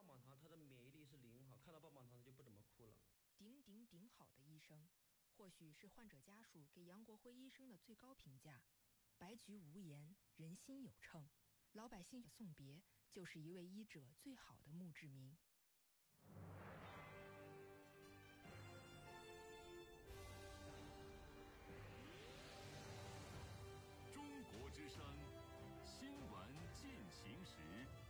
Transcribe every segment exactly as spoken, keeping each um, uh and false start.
棒糖，它的免疫力是零哈，看到棒棒糖它就不怎么哭了。 顶顶顶好的医生，或许是患者家属给杨国辉医生的最高评价。白菊无言，人心有称，老百姓的送别就是一位医者最好的墓志铭。 中国之声新闻进行时。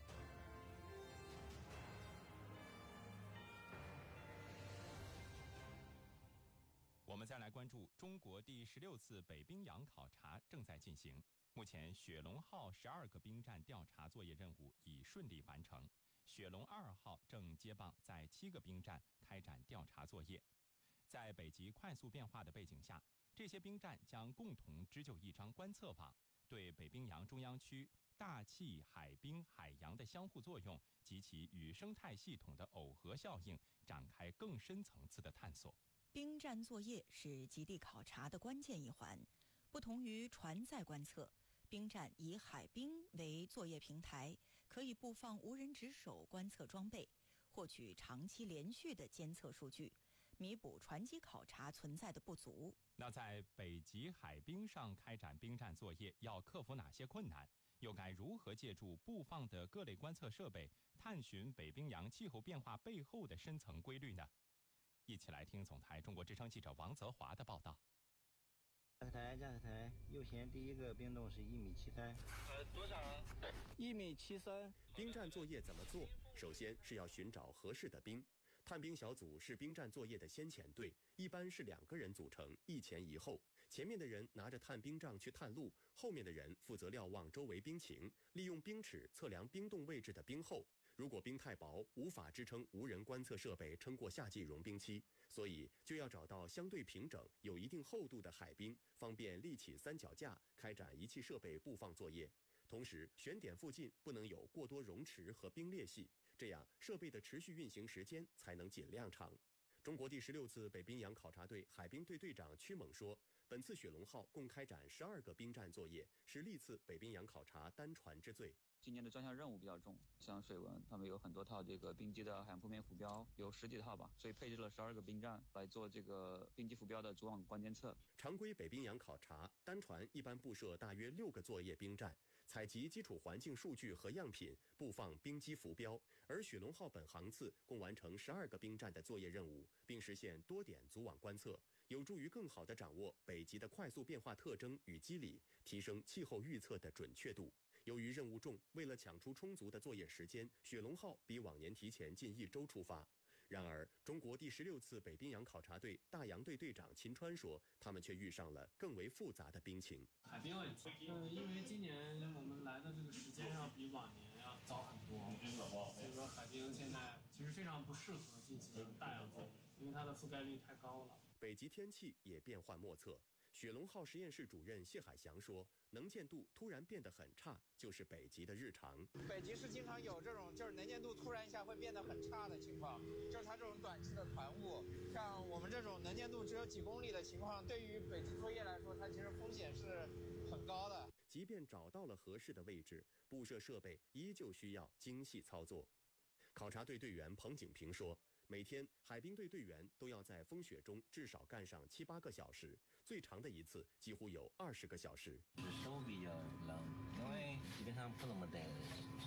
我们再来关注中国第十六次北冰洋考察正在进行。目前，雪龙号十二个兵站调查作业任务已顺利完成，雪龙二号正接棒在七个兵站开展调查作业。在北极快速变化的背景下，这些兵站将共同织就一张观测网，对北冰洋中央区大气、海冰、海洋的相互作用及其与生态系统的耦合效应展开更深层次的探索。 冰站作业是极地考察的关键一环，不同于船载观测，冰站以海冰为作业平台，可以布放无人值守观测装备，获取长期连续的监测数据，弥补船机考察存在的不足。 那在北极海冰上开展冰站作业要克服哪些困难？又该如何借助布放的各类观测设备，探寻北冰洋气候变化背后的深层规律呢？一起来听总台中国之声记者王泽华的报道。 驾驶台，驾驶台，右舷第一个冰洞是一米七三。 呃，多少啊？ 一米七三。 冰站作业怎么做？首先是要寻找合适的冰。探冰小组是冰站作业的先遣队，一般是两个人组成，一前一后。前面的人拿着探冰杖去探路，后面的人负责瞭望周围冰情，利用冰尺测量冰洞位置的冰厚。如果冰太薄，无法支撑无人观测设备撑过夏季融冰期，所以就要找到相对平整、有一定厚度的海冰，方便立起三脚架，开展仪器设备布放作业。同时，选点附近不能有过多溶池和冰裂隙，这样设备的持续运行时间才能尽量长。中国第十六次北冰洋考察队海冰队队长屈猛说，本次雪龙号共开展十二个冰站作业，是历次北冰洋考察单船之最。 今年的专项任务比较重，像水文，他们有很多套这个冰机的海洋铺面浮标，有十几套吧，所以配置了十二个冰站来做这个冰机浮标的主网观监测。 常规北冰洋考察，单船一般布设大约六个作业冰站，采集基础环境数据和样品，布放冰机浮标。而雪龙号本航次共完成十二个冰站的作业任务，并实现多点组网观测，有助于更好地掌握北极的快速变化特征与机理，提升气候预测的准确度。由于任务重，为了抢出充足的作业时间，雪龙号比往年提前近一周出发。然而，中国第十六次北冰洋考察队大洋队队长秦川说，他们却遇上了更为复杂的冰情。 海冰问题，呃，因为今年我们来的这个时间要比往年要早很多，所以说海冰现在其实非常不适合进行大洋作业，因为它的覆盖率太高了。 北极天气也变幻莫测。雪龙号实验室主任谢海翔说，能见度突然变得很差，就是北极的日常。 北极是经常有这种就是能见度突然一下会变得很差的情况，就是它这种短期的团雾，像我们这种能见度只有几公里的情况，对于北极作业来说，它其实风险是很高的。 即便找到了合适的位置，布设设备依旧需要精细操作。考察队队员彭景平说，每天海冰队队员都要在风雪中至少干上七八个小时，最长的一次几乎有二十个小时。 手比较冷，因为基本上不那么带